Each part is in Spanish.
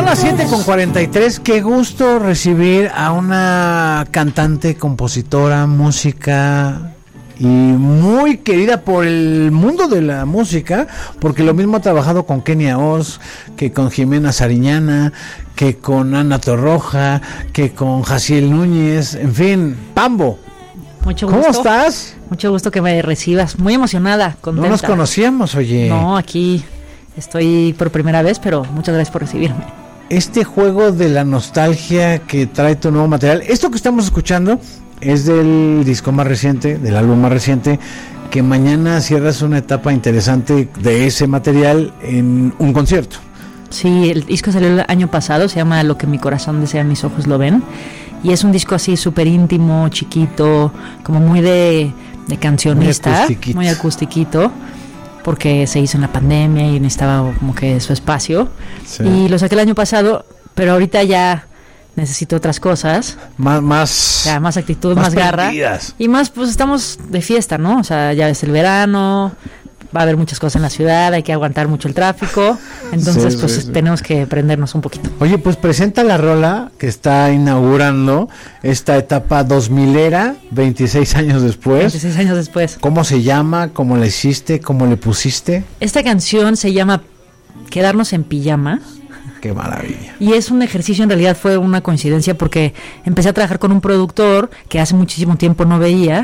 las 7:43. Qué gusto recibir a una cantante, compositora, música y muy querida por el mundo de la música, porque lo mismo ha trabajado con Kenia Oz, que con Jimena Sariñana, que con Ana Torroja, que con Jaciel Núñez, en fin, Pambo. Mucho gusto. ¿Cómo estás? Mucho gusto que me recibas. Muy emocionada, contenta. No nos conocíamos, oye. No, aquí estoy por primera vez, pero muchas gracias por recibirme. Este juego de la nostalgia que trae tu nuevo material, esto que estamos escuchando es del disco más reciente, del álbum más reciente, que mañana cierras una etapa interesante de ese material en un concierto. Sí, el disco salió el año pasado, se llama Lo que mi corazón desea, mis ojos lo ven, y es un disco así súper íntimo, chiquito, como muy de cancionista, muy acustiquito, porque se hizo en la pandemia y necesitaba como que su espacio, sí. Y lo saqué el año pasado, pero ahorita ya necesito otras cosas, más actitud, más garra, partidas. Y más, pues estamos de fiesta, ¿no? O sea, ya es el verano, va a haber muchas cosas en la ciudad, hay que aguantar mucho el tráfico, entonces sí. Tenemos que prendernos un poquito. Oye, pues presenta la rola que está inaugurando esta etapa 2000era, 26 años después. 26 años después. ¿Cómo se llama? ¿Cómo la hiciste? ¿Cómo le pusiste? Esta canción se llama Quedarnos en pijama. Qué maravilla. Y es un ejercicio, en realidad fue una coincidencia porque empecé a trabajar con un productor que hace muchísimo tiempo no veía.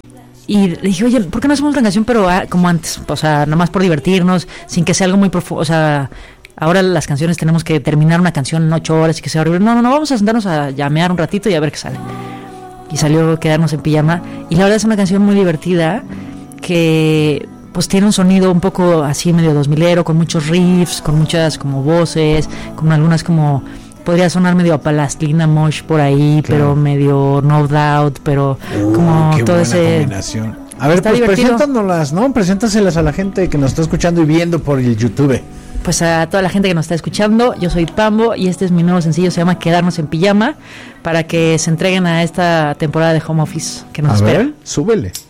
Y le dije, oye, ¿por qué no hacemos una canción pero como antes? O sea, nada más por divertirnos, sin que sea algo muy profundo. O sea, ahora las canciones tenemos que terminar una canción en 8 horas y que sea horrible. No, vamos a sentarnos a llamear un ratito y a ver qué sale. Y salió Quedarnos en pijama. Y la verdad es una canción muy divertida que pues tiene un sonido un poco así medio 2000ero, con muchos riffs, con muchas como voces, con algunas como... Podría sonar medio a Plastilina Mosh por ahí, claro. Pero medio No Doubt, pero como qué todo ese... combinación. A ver, pues preséntanoslas, ¿no? Preséntaselas a la gente que nos está escuchando y viendo por el YouTube. Pues a toda la gente que nos está escuchando, yo soy Pambo y este es mi nuevo sencillo, se llama Quedarnos en pijama, para que se entreguen a esta temporada de Home Office que nos espera. A ver, súbele.